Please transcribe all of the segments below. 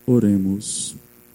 Oremos.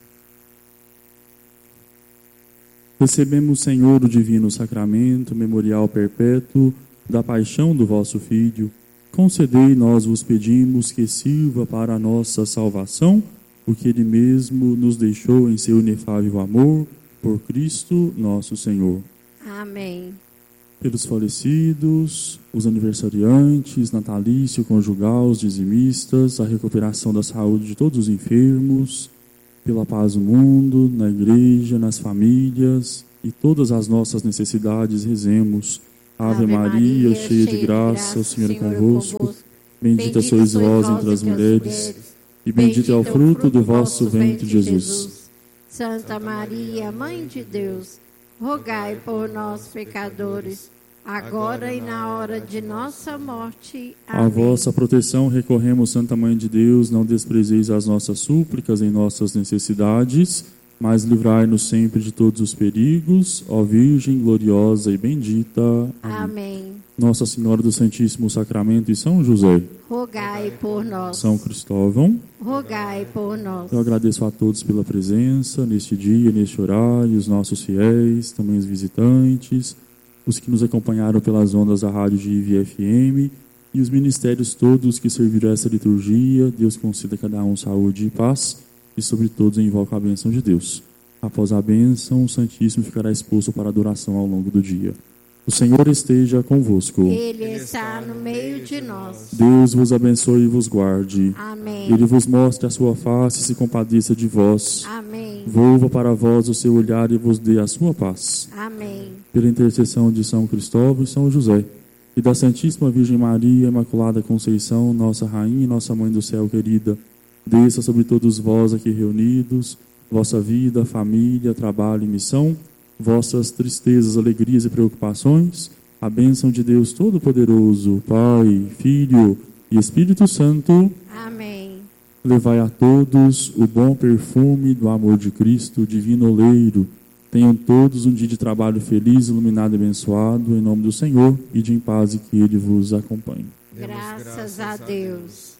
Recebemos, Senhor, o divino sacramento, memorial perpétuo da paixão do vosso Filho. Concedei, nós vos pedimos, que sirva para a nossa salvação, o que Ele mesmo nos deixou em seu inefável amor, por Cristo nosso Senhor. Amém. Pelos falecidos, os aniversariantes, natalício, conjugal, os dizimistas, a recuperação da saúde de todos os enfermos, pela paz do mundo, na igreja, nas famílias e todas as nossas necessidades, rezemos. Ave Maria, cheia de graça, o Senhor é convosco. Bendita sois vós entre as mulheres, e bendito é o fruto do vosso ventre, Jesus. Santa Maria, Mãe de Deus, rogai por nós, pecadores, agora e na hora de nossa morte. Amém. A vossa proteção recorremos, Santa Mãe de Deus, não desprezeis as nossas súplicas em nossas necessidades, mas livrai-nos sempre de todos os perigos, ó Virgem gloriosa e bendita. Amém. Nossa Senhora do Santíssimo Sacramento e São José, rogai por nós. São Cristóvão, rogai por nós. Eu agradeço a todos pela presença neste dia, neste horário, os nossos fiéis, também os visitantes, os que nos acompanharam pelas ondas da Rádio GIV FM e os ministérios todos que serviram a essa liturgia. Deus conceda a cada um saúde e paz e sobre todos invoca a bênção de Deus. Após a bênção, o Santíssimo ficará exposto para adoração ao longo do dia. O Senhor esteja convosco. Ele está no meio de nós. Deus vos abençoe e vos guarde. Amém. Ele vos mostre a sua face e se compadeça de vós. Amém. Volva para vós o seu olhar e vos dê a sua paz. Amém. Pela intercessão de São Cristóvão e São José, e da Santíssima Virgem Maria, Imaculada Conceição, nossa Rainha e nossa Mãe do Céu querida, desça sobre todos vós aqui reunidos, vossa vida, família, trabalho e missão, vossas tristezas, alegrias e preocupações, a bênção de Deus Todo-Poderoso, Pai, Filho e Espírito Santo. Amém. Levai a todos o bom perfume do amor de Cristo, divino oleiro. Tenham todos um dia de trabalho feliz, iluminado e abençoado, em nome do Senhor, e de em paz e que Ele vos acompanhe. Graças a Deus.